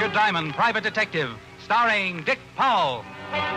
Richard Diamond, Private Detective, starring Dick Powell.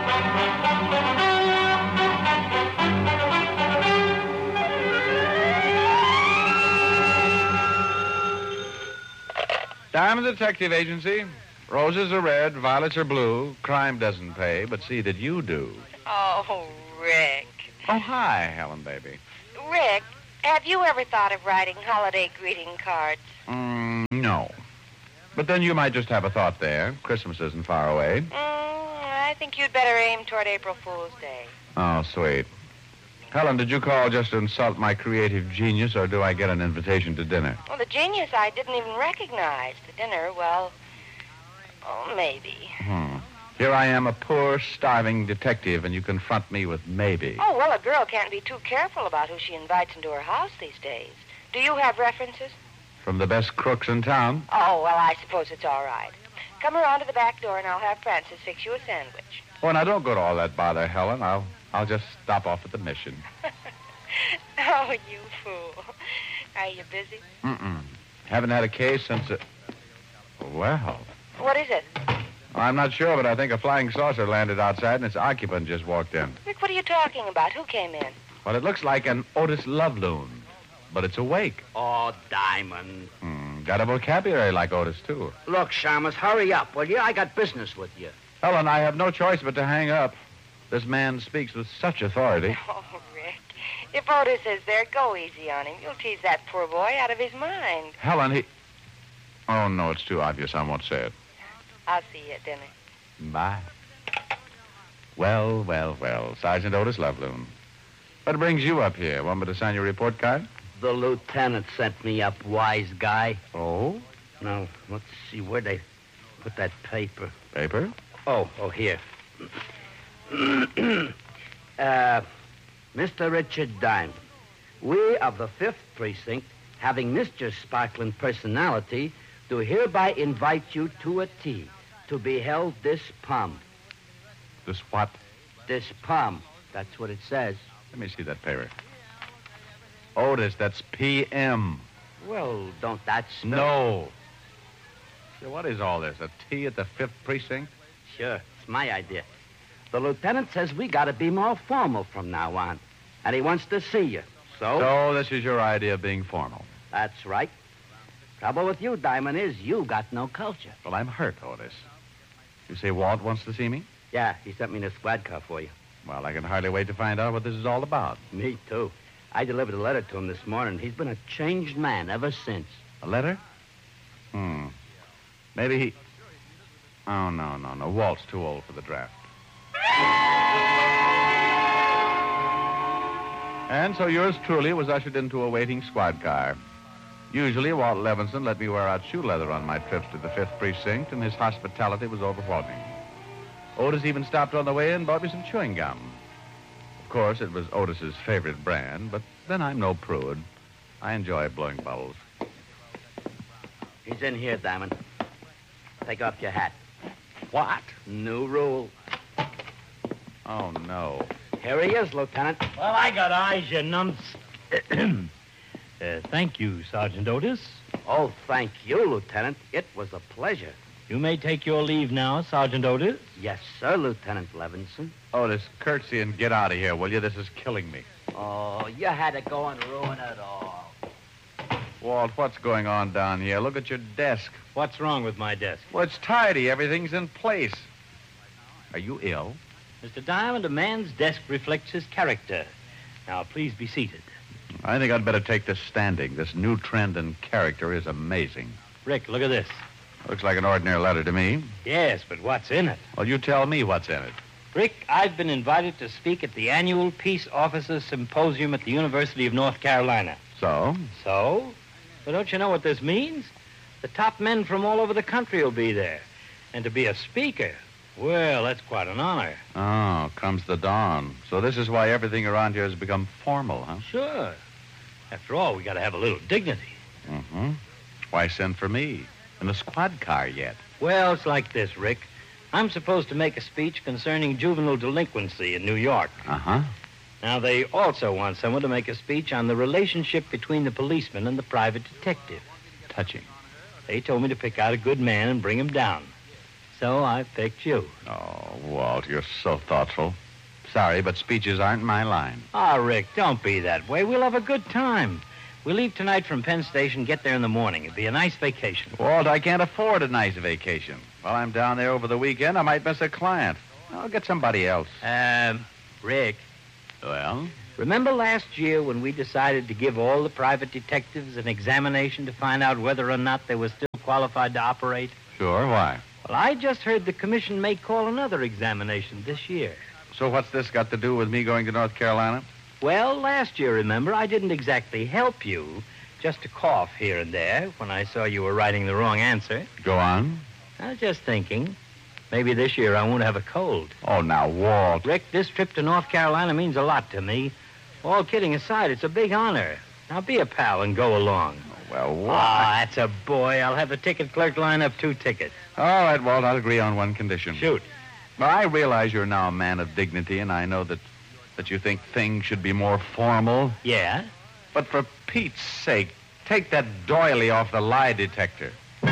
Diamond Detective Agency. Roses are red, violets are blue. Crime doesn't pay, but see that you do. Oh, Rick. Oh, hi, Helen, baby. Rick, have you ever thought of writing holiday greeting cards? No. But then you might just have a thought there. Christmas isn't far away. I think you'd better aim toward April Fool's Day. Oh, sweet. Helen, did you call just to insult my creative genius, or do I get an invitation to dinner? Well, the genius I didn't even recognize. The dinner, well, maybe. Here I am, a poor, starving detective, and you confront me with maybe. Oh, well, a girl can't be too careful about who she invites into her house these days. Do you have references? From the best crooks in town? Oh, well, I suppose it's all right. Come around to the back door, and I'll have Francis fix you a sandwich. Oh, now don't go to all that bother, Helen. I'll just stop off at the mission. Oh, you fool. Are you busy? Haven't had a case since... Well... What is it? I'm not sure, but I think a flying saucer landed outside and its occupant just walked in. Rick, what are you talking about? Who came in? Well, it looks like an Otis Loveloon, but it's awake. Oh, Diamond. Got a vocabulary like Otis, too. Look, Shamus, hurry up, will you? I got business with you. Helen, I have no choice but to hang up. This man speaks with such authority. Oh, Rick. If Otis is there, go easy on him. You'll tease that poor boy out of his mind. Helen, he... Oh, no, it's too obvious. I won't say it. I'll see you at dinner. Bye. Well, Sergeant Otis Loveloon. What brings you up here? Want me to sign your report card? The lieutenant sent me up, wise guy. Oh? Now, let's see where they put that paper. Paper? Oh, here. Mr. Richard Diamond, we of the 5th Precinct, having missed your sparkling personality, do hereby invite you to a tea to be held this palm. This what? This palm. That's what it says. Let me see that paper. Otis, that's P.M. Well, don't that spell... No. So what is all this, a tea at the 5th Precinct? Sure, it's my idea. The lieutenant says we got to be more formal from now on, and he wants to see you. So this is your idea of being formal? That's right. Trouble with you, Diamond, is you got no culture. Well, I'm hurt, Otis. You say Walt wants to see me? Yeah, he sent me in a squad car for you. Well, I can hardly wait to find out what this is all about. Me, too. I delivered a letter to him this morning. He's been a changed man ever since. A letter? Maybe he... Oh, no. Walt's too old for the draft. And so yours truly was ushered into a waiting squad car. Usually, Walt Levinson let me wear out shoe leather on my trips to the 5th Precinct, and his hospitality was overwhelming. Otis even stopped on the way and bought me some chewing gum. Of course, it was Otis's favorite brand, but then I'm no prude. I enjoy blowing bubbles. He's in here, Diamond. Take off your hat. What? New rule. Oh, no. Here he is, Lieutenant. Well, I got eyes, you numps. Thank you, Sergeant Otis. Oh, thank you, Lieutenant. It was a pleasure. You may take your leave now, Sergeant Otis. Yes, sir, Lieutenant Levinson. Otis, curtsy and get out of here, will you? This is killing me. Oh, you had to go and ruin it all. Walt, what's going on down here? Look at your desk. What's wrong with my desk? Well, it's tidy. Everything's in place. Are you ill? Mr. Diamond, a man's desk reflects his character. Now, please be seated. I think I'd better take this standing. This new trend in character is amazing. Rick, look at this. Looks like an ordinary letter to me. Yes, but what's in it? Well, you tell me what's in it. Rick, I've been invited to speak at the annual Peace Officers Symposium at the University of North Carolina. So? So? Well, don't you know what this means? The top men from all over the country will be there. And to be a speaker, well, that's quite an honor. Oh, comes the dawn. So this is why everything around here has become formal, huh? Sure. After all, we got to have a little dignity. Mm-hmm. Why send for me? In the squad car yet? Well, it's like this, Rick. I'm supposed to make a speech concerning juvenile delinquency in New York. Uh-huh. Now, they also want someone to make a speech on the relationship between the policeman and the private detective. Touching. They told me to pick out a good man and bring him down. So I picked you. Oh, Walt, you're so thoughtful. Sorry, but speeches aren't my line. Oh, Rick, don't be that way. We'll have a good time. We'll leave tonight from Penn Station, get there in the morning. It'll be a nice vacation. Walt, I can't afford a nice vacation. While I'm down there over the weekend, I might miss a client. I'll get somebody else. Rick, Well? remember last year when we decided to give all the private detectives an examination to find out whether or not they were still qualified to operate? Sure, why? Well, I just heard the commission may call another examination this year. So what's this got to do with me going to North Carolina? Well, last year, remember, I didn't exactly help you. Just a cough here and there when I saw you were writing the wrong answer. Go on. I was just thinking, maybe this year I won't have a cold. Oh, now, Walt. Rick, this trip to North Carolina means a lot to me. All kidding aside, it's a big honor. Now be a pal and go along. Well, Walt. Ah, that's a boy. I'll have the ticket clerk line up 2 tickets. All right, Walt, I'll agree on one condition. Shoot. Well, I realize you're now a man of dignity, and I know that you think things should be more formal. Yeah? But for Pete's sake, take that doily off the lie detector.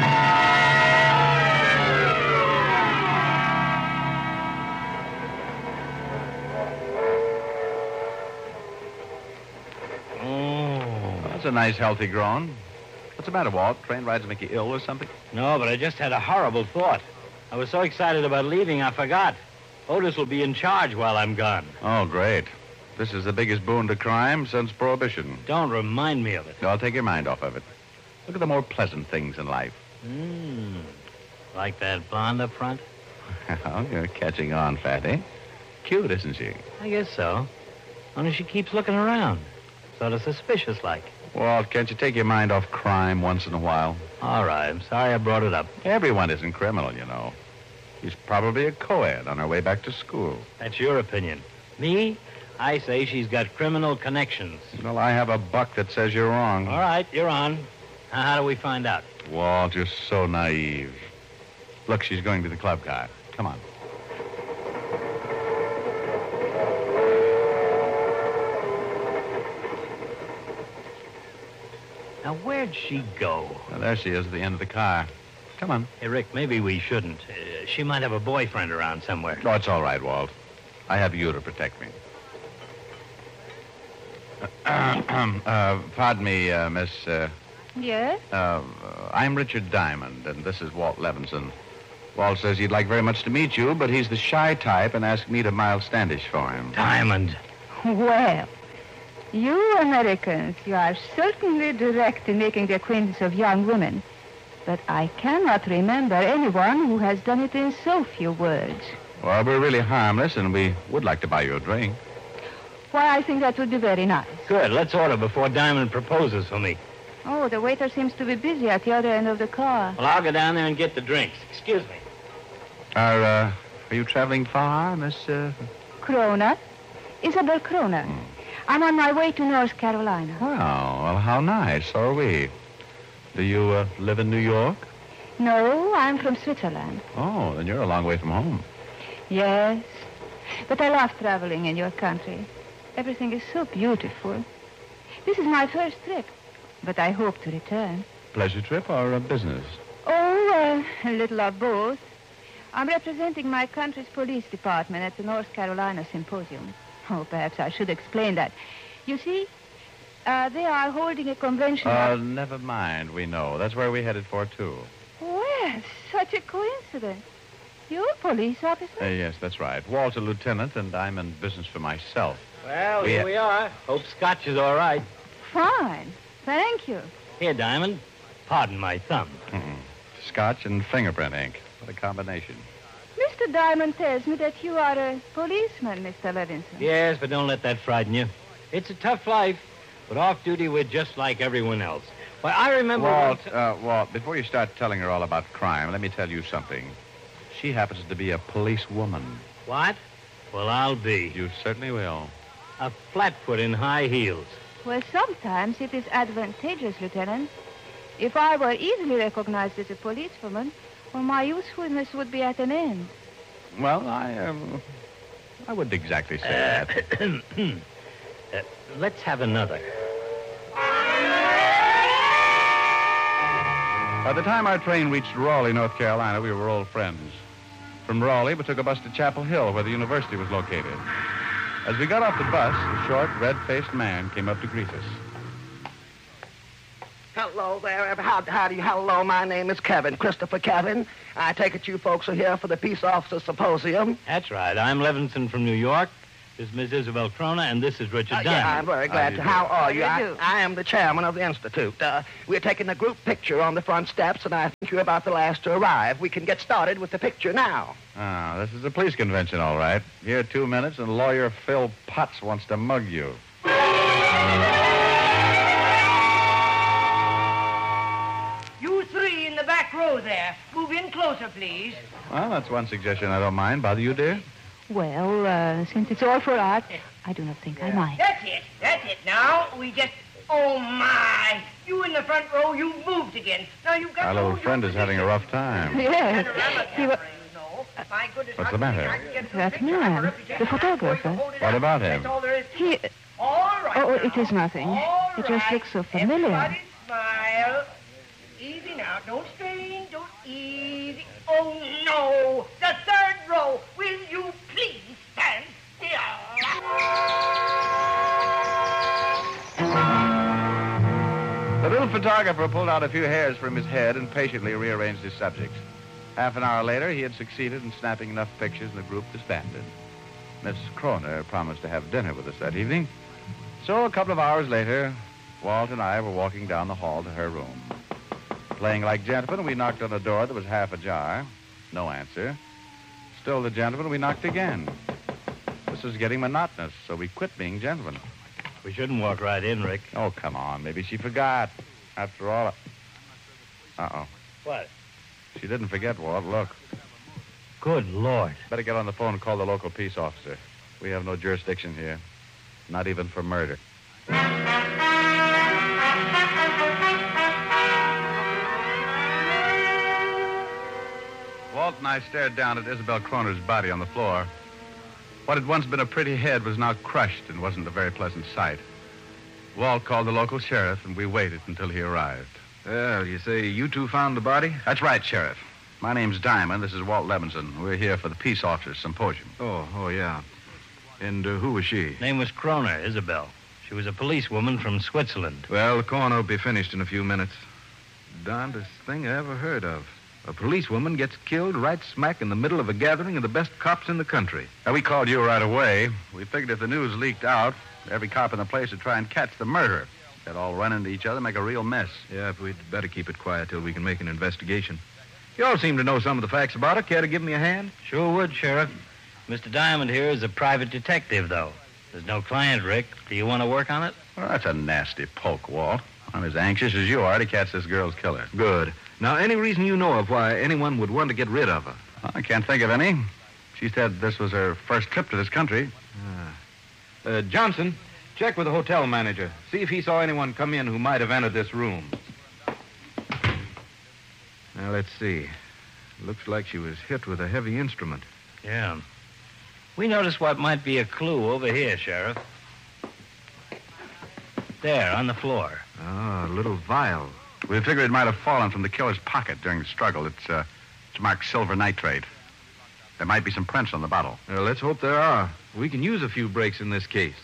That's a nice, healthy groan. What's the matter, Walt? Train rides make you ill or something? No, but I just had a horrible thought. I was so excited about leaving, I forgot. Otis will be in charge while I'm gone. Oh, great. This is the biggest boon to crime since Prohibition. Don't remind me of it. No, I'll take your mind off of it. Look at the more pleasant things in life. Like that blonde up front? Oh, you're catching on, Fatty. Cute, isn't she? I guess so. Only she keeps looking around. Sort of suspicious-like. Walt, can't you take your mind off crime once in a while? All right, I'm sorry I brought it up. Everyone isn't criminal, you know. She's probably a co-ed on her way back to school. That's your opinion. Me? I say she's got criminal connections. Well, I have a buck that says you're wrong. All right, you're on. Now, how do we find out? Walt, you're so naive. Look, she's going to the club car. Come on. Now, where'd she go? Well, there she is at the end of the car. Come on. Hey, Rick, maybe we shouldn't. She might have a boyfriend around somewhere. Oh, it's all right, Walt. I have you to protect me. Pardon me, Miss... Yes? I'm Richard Diamond, and this is Walt Levinson. Walt says he'd like very much to meet you, but he's the shy type and asked me to Miles Standish for him. Diamond. Well, you Americans, you are certainly direct in making the acquaintance of young women. But I cannot remember anyone who has done it in so few words. Well, we're really harmless, and we would like to buy you a drink. Why, I think that would be very nice. Good. Let's order before Diamond proposes for me. Oh, the waiter seems to be busy at the other end of the car. Well, I'll go down there and get the drinks. Excuse me. Are you traveling far, Miss... Crona? Isabel Crona. I'm on my way to North Carolina. Oh, well, how nice. So are we. Do you live in New York? No, I'm from Switzerland. Oh, then you're a long way from home. Yes, but I love traveling in your country. Everything is so beautiful. This is my first trip, but I hope to return. Pleasure trip or business? Oh, a little of both. I'm representing my country's police department at the North Carolina Symposium. Oh, perhaps I should explain that. You see, they are holding a convention... Never mind. We know. That's where we're headed for, too. Well, such a coincidence. You're a police officer? Yes, that's right. Walt's a lieutenant, and I'm in business for myself. Well, here we are. Hope Scotch is all right. Fine. Thank you. Here, Diamond. Pardon my thumb. Scotch and fingerprint ink. What a combination. Mr. Diamond tells me that you are a policeman, Mr. Levinson. Yes, but don't let that frighten you. It's a tough life, but off-duty we're just like everyone else. Why, I remember... Walt, before you start telling her all about crime, let me tell you something. She happens to be a policewoman. What? Well, I'll be. You certainly will. A flatfoot in high heels. Well, sometimes it is advantageous, Lieutenant. If I were easily recognized as a policewoman, well, my usefulness would be at an end. Well, I wouldn't exactly say that. Let's have another. By the time our train reached Raleigh, North Carolina, we were old friends. From Raleigh, we took a bus to Chapel Hill, where the university was located. As we got off the bus, a short, red-faced man came up to greet us. Hello there. Hello, my name is Kevin, Christopher Kevin. I take it you folks are here for the Peace Officer Symposium. That's right. I'm Levinson from New York. This is Miss Isabel Crona, and this is Richard Diamond. Yeah, I'm very glad to. How are you? How do you do? I am the chairman of the Institute. We're taking a group picture on the front steps, and I think you're about the last to arrive. We can get started with the picture now. Ah, this is a police convention, all right. Here 2 minutes, and lawyer Phil Potts wants to mug you. You three in the back row there. Move in closer, please. Well, that's one suggestion I don't mind. Bother you, dear? Well, since it's all for art, I do not think I mind. That's it. Now, we just... Oh, my. You in the front row, you moved again. Now, you've got... Our little friend is having a rough time. Yes. My goodness, What's the matter? That man, the photographer. What about him? That's all there is. He... All right. Oh, now. it is nothing. All It just right. looks so familiar. Everybody smile. Easy now. Don't strain. Don't easy. Oh, no. The third row. Will you please stand still? The little photographer pulled out a few hairs from his head and patiently rearranged his subjects. Half an hour later, he had succeeded in snapping enough pictures, and the group disbanded. Miss Kroner promised to have dinner with us that evening. So a couple of hours later, Walt and I were walking down the hall to her room. Playing like gentlemen, we knocked on a door that was half ajar. No answer. Still the gentleman, we knocked again. This was getting monotonous, so we quit being gentlemen. We shouldn't walk right in, Rick. Oh, come on. Maybe she forgot. After all... Uh-oh. What? She didn't forget, Walt. Look. Good Lord. Better get on the phone and call the local peace officer. We have no jurisdiction here. Not even for murder. Walt and I stared down at Isabel Kroner's body on the floor. What had once been a pretty head was now crushed and wasn't a very pleasant sight. Walt called the local sheriff, and we waited until he arrived. Well, you say you two found the body? That's right, Sheriff. My name's Diamond. This is Walt Levinson. We're here for the Peace Officers Symposium. Oh, yeah. And who was she? Name was Kroner, Isabel. She was a policewoman from Switzerland. Well, the coroner will be finished in a few minutes. Darndest thing I ever heard of. A policewoman gets killed right smack in the middle of a gathering of the best cops in the country. Now, we called you right away. We figured if the news leaked out, every cop in the place would try and catch the murderer. They'd all run into each other, make a real mess. Yeah, but we'd better keep it quiet till we can make an investigation. You all seem to know some of the facts about her. Care to give me a hand? Sure would, Sheriff. Mr. Diamond here is a private detective, though. There's no client, Rick. Do you want to work on it? Well, that's a nasty poke, Walt. I'm as anxious as you are to catch this girl's killer. Good. Now, any reason you know of why anyone would want to get rid of her? I can't think of any. She said this was her first trip to this country. Johnson, check with the hotel manager. See if he saw anyone come in who might have entered this room. Now, let's see. Looks like she was hit with a heavy instrument. Yeah. We noticed what might be a clue over here, Sheriff. There, on the floor. Ah, a little vial. We figured it might have fallen from the killer's pocket during the struggle. It's marked silver nitrate. There might be some prints on the bottle. Well, let's hope there are. We can use a few breaks in this case.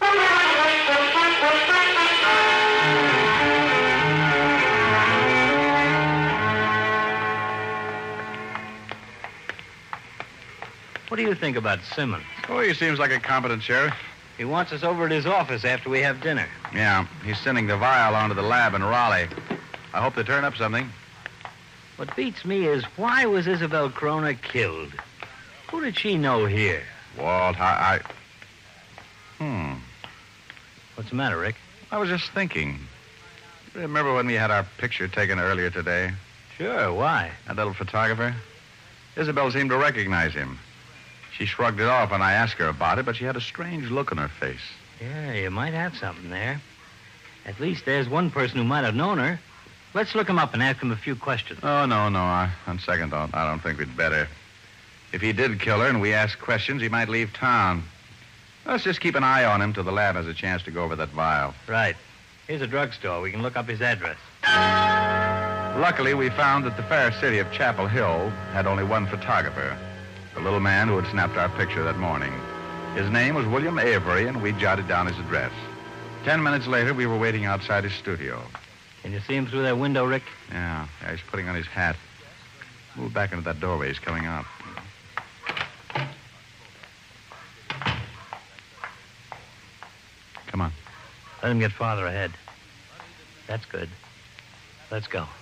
What do you think about Simmons? Oh, he seems like a competent sheriff. He wants us over at his office after we have dinner. Yeah, he's sending the vial on to the lab in Raleigh. I hope they turn up something. What beats me is why was Isabel Kroner killed? Who did she know here? Walt, What's the matter, Rick? I was just thinking. Remember when we had our picture taken earlier today? Sure, why? That little photographer? Isabel seemed to recognize him. She shrugged it off when I asked her about it, but she had a strange look on her face. Yeah, you might have something there. At least there's one person who might have known her. Let's look him up and ask him a few questions. Oh, no. On second thought, I don't think we'd better. If he did kill her and we asked questions, he might leave town. Let's just keep an eye on him till the lab has a chance to go over that vial. Right. Here's a drugstore. We can look up his address. Luckily, we found that the fair city of Chapel Hill had only one photographer. the little man who had snapped our picture that morning. His name was William Avery, and we jotted down his address. 10 minutes later, we were waiting outside his studio. Can you see him through that window, Rick? Yeah, he's putting on his hat. Move back into that doorway. He's coming out. Come on. Let him get farther ahead. That's good. Let's go.